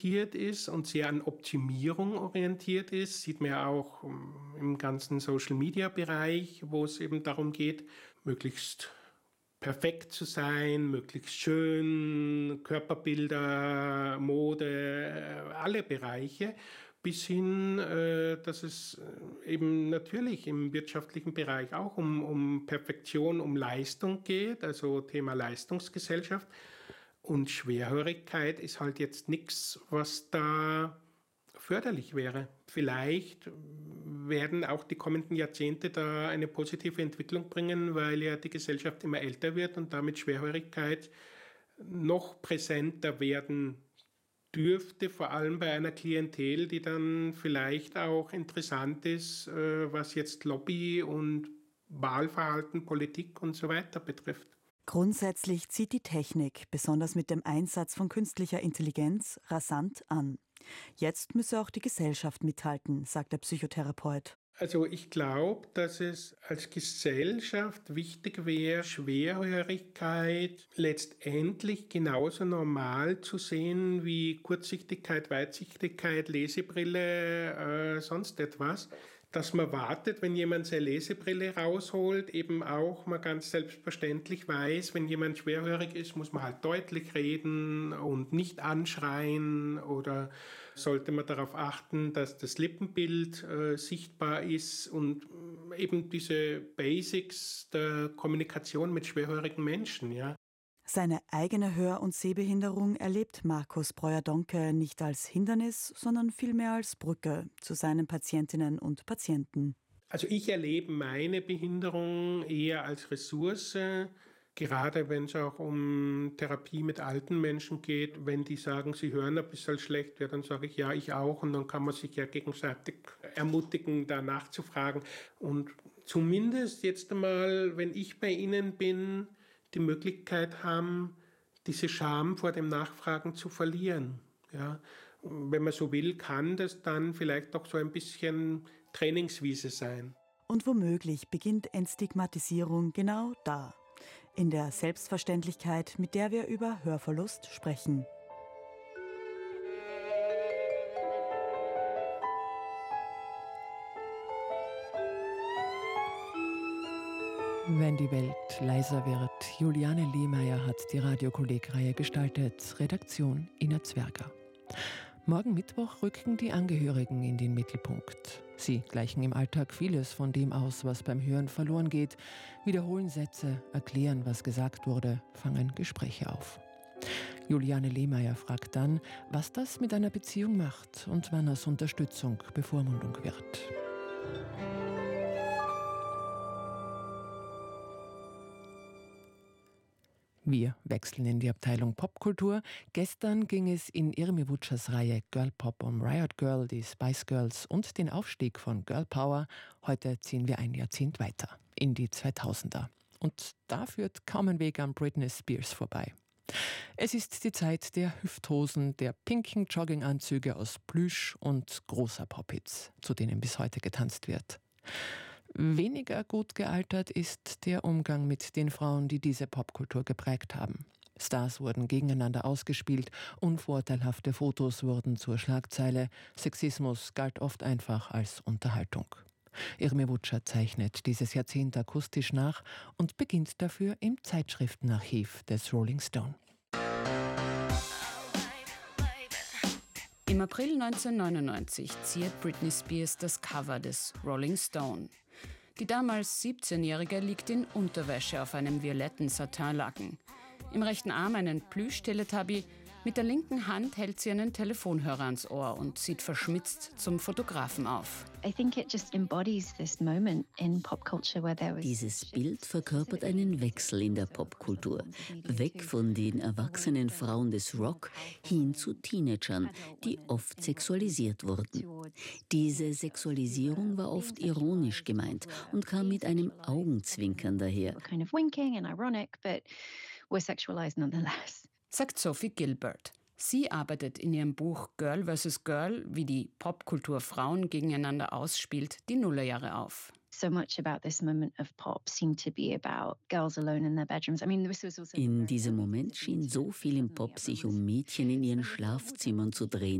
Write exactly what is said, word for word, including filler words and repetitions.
ist und sehr an Optimierung orientiert ist. Sieht man ja auch im ganzen Social-Media-Bereich, wo es eben darum geht, möglichst perfekt zu sein, möglichst schön, Körperbilder, Mode, alle Bereiche, bis hin, dass es eben natürlich im wirtschaftlichen Bereich auch um, um Perfektion, um Leistung geht, also Thema Leistungsgesellschaft. Und Schwerhörigkeit ist halt jetzt nichts, was da förderlich wäre. Vielleicht werden auch die kommenden Jahrzehnte da eine positive Entwicklung bringen, weil ja die Gesellschaft immer älter wird und damit Schwerhörigkeit noch präsenter werden dürfte, vor allem bei einer Klientel, die dann vielleicht auch interessant ist, was jetzt Lobby und Wahlverhalten, Politik und so weiter betrifft. Grundsätzlich zieht die Technik, besonders mit dem Einsatz von künstlicher Intelligenz, rasant an. Jetzt müsse auch die Gesellschaft mithalten, sagt der Psychotherapeut. Also ich glaube, dass es als Gesellschaft wichtig wäre, Schwerhörigkeit letztendlich genauso normal zu sehen wie Kurzsichtigkeit, Weitsichtigkeit, Lesebrille, äh, sonst etwas. Dass man wartet, wenn jemand seine Lesebrille rausholt, eben auch mal ganz selbstverständlich weiß, wenn jemand schwerhörig ist, muss man halt deutlich reden und nicht anschreien, oder sollte man darauf achten, dass das Lippenbild äh, sichtbar ist und eben diese Basics der Kommunikation mit schwerhörigen Menschen, ja. Seine eigene Hör- und Sehbehinderung erlebt Markus Breuer-Donke nicht als Hindernis, sondern vielmehr als Brücke zu seinen Patientinnen und Patienten. Also ich erlebe meine Behinderung eher als Ressource, gerade wenn es auch um Therapie mit alten Menschen geht. Wenn die sagen, sie hören ein bisschen schlecht, ja, dann sage ich, ja, ich auch. Und dann kann man sich ja gegenseitig ermutigen, da nachzufragen. Und zumindest jetzt einmal, wenn ich bei Ihnen bin, die Möglichkeit haben, diese Scham vor dem Nachfragen zu verlieren. Ja, wenn man so will, kann das dann vielleicht auch so ein bisschen Trainingswiese sein. Und womöglich beginnt Entstigmatisierung genau da, in der Selbstverständlichkeit, mit der wir über Hörverlust sprechen. Wenn die Welt leiser wird. Juliane Lehmeier hat die Radiokolleg-Reihe gestaltet. Redaktion Ina Zwerger. Morgen Mittwoch rücken die Angehörigen in den Mittelpunkt. Sie gleichen im Alltag vieles von dem aus, was beim Hören verloren geht, wiederholen Sätze, erklären, was gesagt wurde, fangen Gespräche auf. Juliane Lehmeier fragt dann, was das mit einer Beziehung macht und wann aus Unterstützung Bevormundung wird. Wir wechseln in die Abteilung Popkultur. Gestern ging es in Irmi Wutschers Reihe Girl Pop um Riot Girl, die Spice Girls und den Aufstieg von Girl Power. Heute ziehen wir ein Jahrzehnt weiter, in die zweitausender. Und da führt kaum ein Weg an Britney Spears vorbei. Es ist die Zeit der Hüfthosen, der pinken Jogginganzüge aus Plüsch und großer Pophits, zu denen bis heute getanzt wird. Weniger gut gealtert ist der Umgang mit den Frauen, die diese Popkultur geprägt haben. Stars wurden gegeneinander ausgespielt, unvorteilhafte Fotos wurden zur Schlagzeile, Sexismus galt oft einfach als Unterhaltung. Irmi Wutscher zeichnet dieses Jahrzehnt akustisch nach und beginnt dafür im Zeitschriftenarchiv des Rolling Stone. Im April neunzehnhundertneunundneunzig ziert Britney Spears das Cover des Rolling Stone. Die damals siebzehnjährige liegt in Unterwäsche auf einem violetten Satinlaken. Im rechten Arm einen Plüsch-Teletubby, mit der linken Hand hält sie einen Telefonhörer ans Ohr und sieht verschmitzt zum Fotografen auf. Dieses Bild verkörpert einen Wechsel in der Popkultur. Weg von den erwachsenen Frauen des Rock hin zu Teenagern, die oft sexualisiert wurden. Diese Sexualisierung war oft ironisch gemeint und kam mit einem Augenzwinkern daher. Sagt Sophie Gilbert. Sie arbeitet in ihrem Buch Girl versus Girl, wie die Popkultur Frauen gegeneinander ausspielt, die Nullerjahre auf. In diesem Moment schien so viel im Pop sich um Mädchen in ihren Schlafzimmern zu drehen.